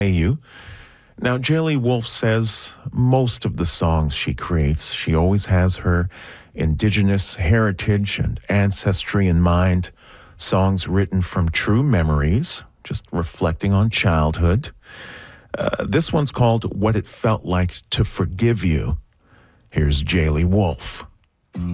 You. Now, Jaylee Wolf says most of the songs she creates, she always has her indigenous heritage and ancestry in mind. Songs written from true memories, just reflecting on childhood. This one's called What It Felt Like to Forgive You. Here's Jaylee Wolf.